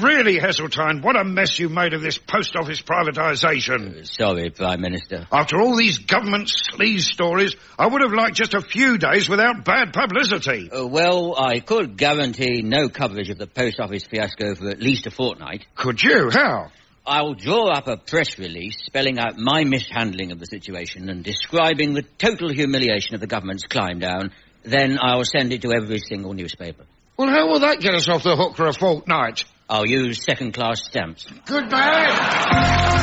really, Heseltine, what a mess you made of this post office privatisation. Sorry, Prime Minister. After all these government sleaze stories, I would have liked just a few days without bad publicity. Well, I could guarantee no coverage of the post office fiasco for at least a fortnight. Could you? How? I'll draw up a press release spelling out my mishandling of the situation and describing the total humiliation of the government's climb down. Then I'll send it to every single newspaper. Well, how will that get us off the hook for a fortnight? I'll use second-class stamps. Good man!